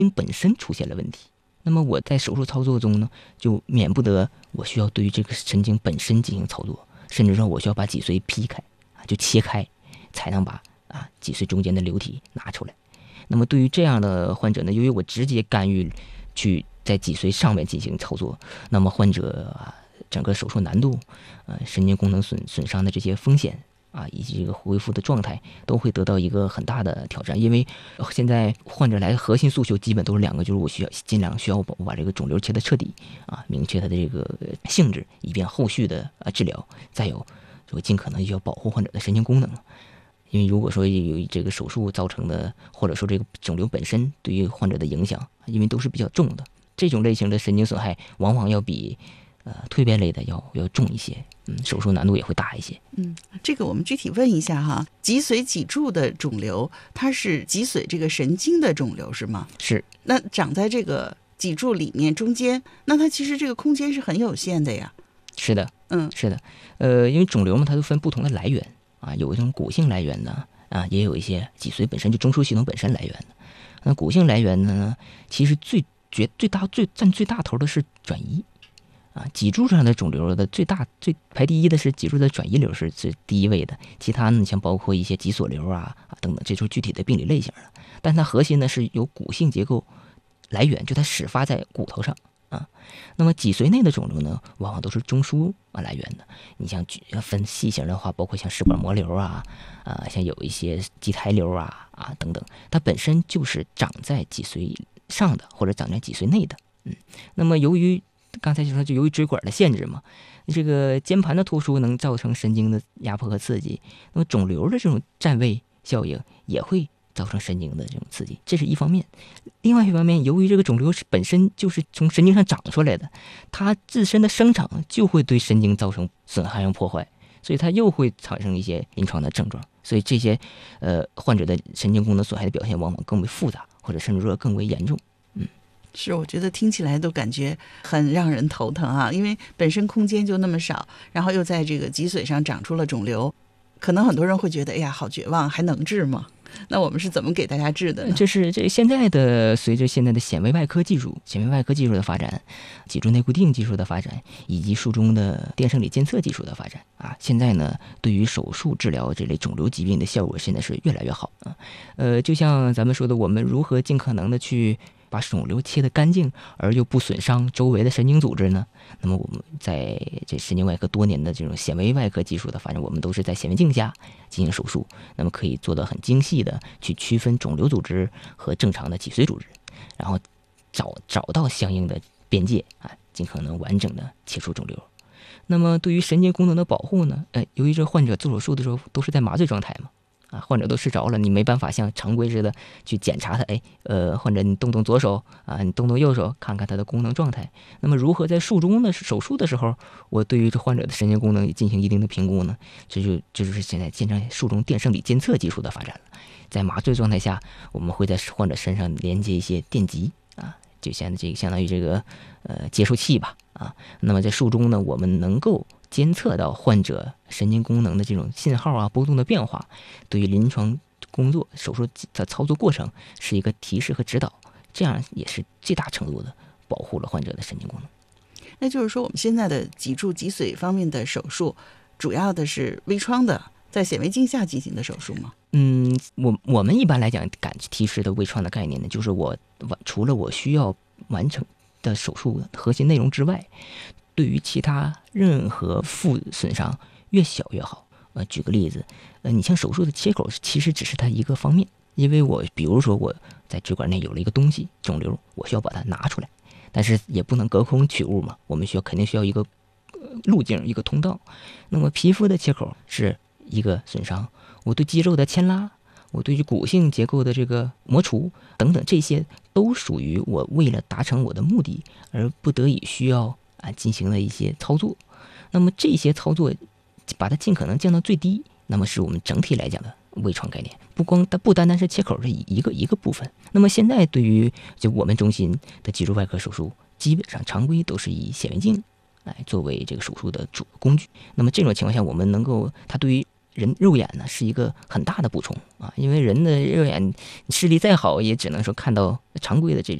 本身出现了问题。那么我在手术操作中呢，就免不得我需要对于这个神经本身进行操作，甚至说我需要把脊髓劈开就切开，才能把脊髓中间的瘤体拿出来。那么对于这样的患者呢，由于我直接干预去在脊髓上面进行操作，那么患者整个手术难度、神经功能损伤的这些风险以及这个恢复的状态都会得到一个很大的挑战。因为现在患者来核心诉求基本都是两个，就是我尽量需要我把这个肿瘤切得彻底明确它的这个性质，以便后续的治疗。再有就尽可能要保护患者的神经功能。因为如果说有这个手术造成的，或者说这个肿瘤本身对于患者的影响，因为都是比较重的，这种类型的神经损害往往要比蜕变类的要重一些，手术难度也会大一些。 这个我们具体问一下哈，脊髓脊柱的肿瘤，它是脊髓这个神经的肿瘤是吗？ 是。 那长在这个脊柱里面中间，那它其实这个空间是很有限的呀。 是的，是的，因为肿瘤嘛，它都分不同的来源有一种骨性来源的也有一些脊髓本身就中枢系统本身来源的。那骨性来源的呢，其实占最大头的是转移脊柱上的肿瘤的排第一的是脊柱的转移瘤是第一位的，其他呢像包括一些脊索瘤等等，这就是具体的病理类型了。但它核心呢是由骨性结构来源，就它始发在骨头上那么脊髓内的肿瘤呢，往往都是中枢来源的。你像分细型的话，包括像食管膜瘤像有一些畸胎瘤等等，它本身就是长在脊髓上的，或者长在脊髓内的。那么由于刚才就说，就由于椎管的限制嘛，这个间盘的突出能造成神经的压迫和刺激，那么肿瘤的这种占位效应也会造成神经的这种刺激，这是一方面。另外一方面，由于这个肿瘤本身就是从神经上长出来的，它自身的生长就会对神经造成损害和破坏，所以它又会产生一些临床的症状。所以这些患者的神经功能损害的表现往往更为复杂，或者甚至说更为严重。 是，我觉得听起来都感觉很让人头疼因为本身空间就那么少，然后又在这个脊髓上长出了肿瘤，可能很多人会觉得，哎呀，好绝望，还能治吗？那我们是怎么给大家治的呢？ 这现在的随着现在的显微外科技术的发展，脊柱内固定技术的发展，以及术中的电生理监测技术的发展现在呢，对于手术治疗这类肿瘤疾病的效果现在是越来越好就像咱们说的，我们如何尽可能的去把肿瘤切得干净而又不损伤周围的神经组织呢？那么我们在这神经外科多年的这种显微外科技术的发展，我们都是在显微镜下进行手术，那么可以做到很精细的去区分肿瘤组织和正常的脊髓组织，然后找到相应的边界尽可能完整的切除肿瘤。那么对于神经功能的保护呢，由于这患者做手术的时候都是在麻醉状态嘛，患者都睡着了，你没办法像常规似的去检查他。患者你动动左手你动动右手，看看他的功能状态。那么如何在术中的手术的时候，我对于这患者的神经功能也进行一定的评估呢？这就是现在术中电生理监测技术的发展了。在麻醉状态下，我们会在患者身上连接一些电极就相当于这个接收器吧那么在术中呢，我们能够监测到患者神经功能的这种信号波动的变化，对于临床工作手术的操作过程是一个提示和指导，这样也是最大程度的保护了患者的神经功能。 那就是说，我们现在的脊柱脊髓方面的手术，主要的是微创的，在显微镜下进行的手术吗？ 我们一般来讲敢提示的微创的概念呢，就是除了我需要完成的手术核心内容之外，对于其他任何副损伤越小越好。举个例子，你像手术的切口其实只是它一个方面，因为比如说我在椎管内有了一个东西肿瘤，我需要把它拿出来，但是也不能隔空取物嘛，我们肯定需要一个路径，一个通道。那么皮肤的切口是一个损伤，我对肌肉的牵拉，我对于骨性结构的这个磨除等等，这些都属于我为了达成我的目的而不得已需要进行的一些操作。那么这些操作把它尽可能降到最低，那么是我们整体来讲的微创概念，不单单是切口是一个部分。那么现在对于就我们中心的脊柱外科手术，基本上常规都是以显微镜来作为这个手术的主工具。那么这种情况下，我们能够它对于人肉眼呢是一个很大的补充啊，因为人的肉眼视力再好，也只能说看到常规的